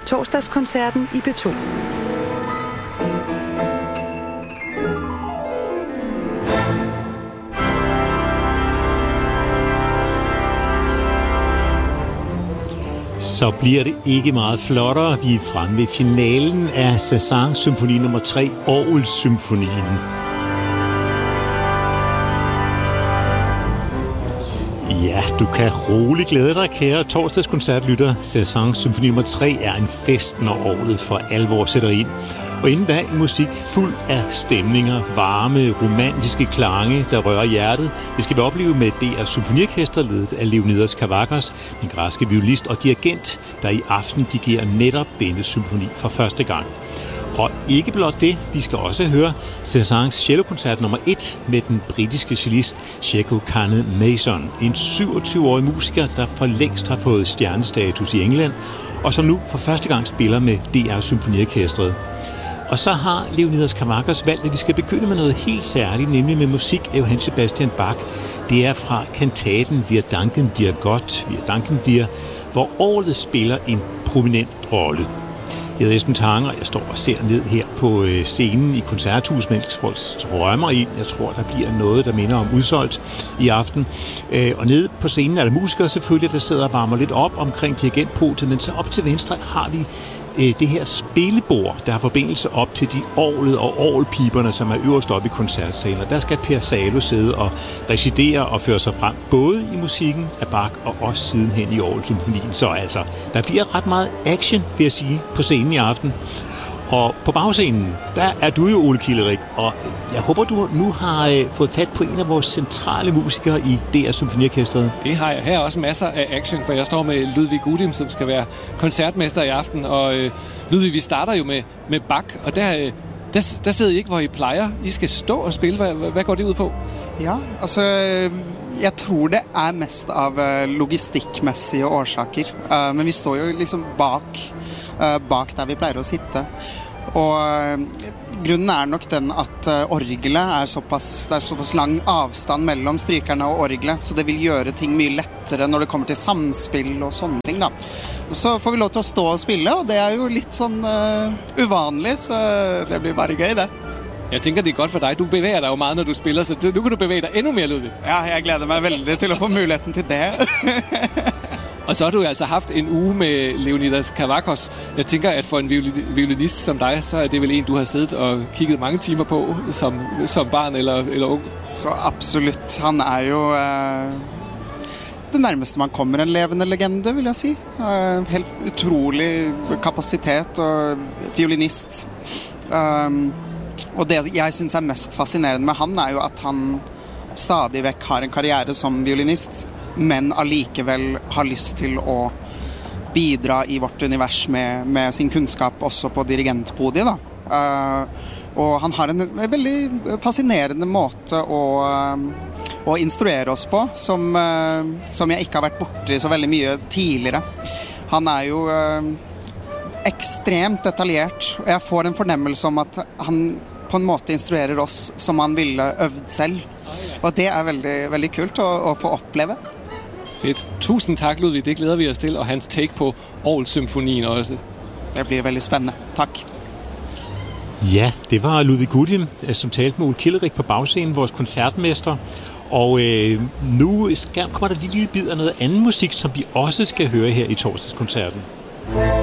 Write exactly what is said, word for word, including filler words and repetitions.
Torsdagskoncerten i B to. Så bliver det ikke meget flottere. Vi er fremme ved finalen af Cézanne symfoni nummer tre, Orgelsymfonien. Ja, du kan roligt glæde dig, kære torsdagskoncertlytter. Cézanne symfoni nummer tre er en fest, når orglet for alvor sætter ind. Og inden da en musik fuld af stemninger, varme, romantiske klange, der rører hjertet. Det skal vi opleve med D R's symfoniorkester, ledet af Leonidas Kavakos, den græske violist og dirigent, der i aften dirigerer netop denne symfoni for første gang. Og ikke blot det, vi skal også høre Cézannes cellokoncert nummer et med den britiske cellist Cecco Canne Mason, en syvogtyve-årig musiker, der for længst har fået stjernestatus i England, og som nu for første gang spiller med D R's symfoniorkestret. Og så har Leonidas Kavakos valgt, at vi skal begynde med noget helt særligt, nemlig med musik af Johann Sebastian Bach. Det er fra kantaten Wir danken dir Gott, Wir danken dir, hvor orglet spiller en prominent rolle. Jeg hedder Esben Tange, og jeg står og ser ned her på scenen i koncerthuset, mens folk strømmer ind. Jeg tror, der bliver noget, der minder om udsolgt i aften. Og nede på scenen er der musikere selvfølgelig, der sidder og varmer lidt op omkring dirigentpodiet, men så op til venstre har vi det her spillebord, der har forbindelse op til de orglet og orgelpiberne, som er øverst oppe i koncertsalen. Og der skal Per Salo sidde og recidere og føre sig frem, både i musikken af Bach og også sidenhen i orgelsymfonien. Så altså, der bliver ret meget action, vil jeg sige, på scenen i aften. Og på bagscenen, der er du jo, Ole Killerik, og jeg håber, du nu har øh, fået fat på en af vores centrale musikere i D R's symfoniorkestret. Det har jeg. Her er også masser af action, for jeg står med Ludwig Gudim, som skal være koncertmester i aften. Og øh, Ludwig, vi starter jo med, med Bach, og der, øh, der, der sidder I ikke, hvor I plejer. I skal stå og spille. Hvad, hvad går det ud på? Ja, altså, jeg tror det er mest av logistikkmessige årsaker. Uh, men vi står jo liksom bak, uh, bak der vi pleier å sitte. Og uh, grunnen er nok den at uh, orgelet er såpass, det er såpass lang avstand mellom strykerne og orgelet, så det vil gjøre ting mye lettere når det kommer til samspill og sånne ting da. Så får vi lov til å stå og spille, og det er jo litt sånn uh, uvanlig, så det blir bare gøy det. Jeg tænker, det er godt for dig. Du bevæger dig jo meget, når du spiller, så nu kan du bevæge dig endnu mere, Ludvig. Ja, jeg glæder mig veldig til at få muligheden til det. Og så har du jo altså haft en uge med Leonidas Kavakos. Jeg tænker, at for en violinist som dig, så er det vel en, du har siddet og kigget mange timer på som, som barn eller, eller ung. Så absolut. Han er jo øh, det nærmeste man kommer en levende legende, vil jeg sige. Øh, helt utrolig kapacitet og violinist. Øh, Og det jeg synes er mest fascinerende med han er jo at han stadig vekk har en karriere som violinist, men allikevel har lyst til å bidra i vårt univers med, med sin kunnskap også på dirigentpodiet da. Uh, og han har en, en veldig fascinerende måte å, uh, å instruere oss på, som, uh, som jeg ikke har vært borte så veldig mye tidligere. Han er jo uh, ekstremt detaljert, og jeg får en fornemmelse om at han på en måte instruerer oss som han ville øvd selv. Og det er veldig, veldig kult å, å få oppleve. Fedt. Tusind tak, Ludvig. Det glæder vi os til, og hans take på orgelsymfonien også. Det bliver veldig spændende. Tak. Ja, det var Ludwig Gudim, som talte med Ole Killerik på bagscenen, vores koncertmester. Og øh, nu skal, kommer der lige en lille bid af noget anden musik, som vi også skal høre her i torsdagskoncerten.